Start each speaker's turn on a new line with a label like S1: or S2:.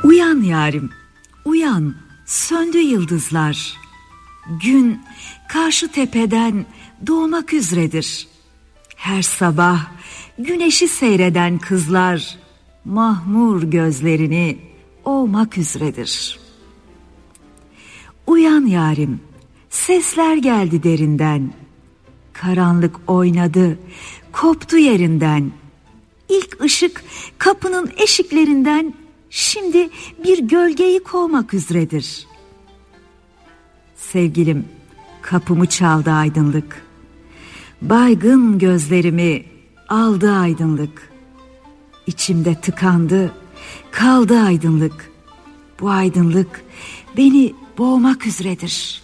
S1: Uyan yarim, uyan, söndü yıldızlar. Gün karşı tepeden doğmak üzeredir. Her sabah güneşi seyreden kızlar mahmur gözlerini ovmak üzeredir. Uyan yarim, sesler geldi derinden. Karanlık oynadı, koptu yerinden. İlk ışık kapının eşiklerinden şimdi bir gölgeyi kovmak üzeredir. Sevgilim, kapımı çaldı aydınlık. Baygın gözlerimi aldı aydınlık. İçimde tıkandı, kaldı aydınlık. Bu aydınlık beni boğmak üzeredir.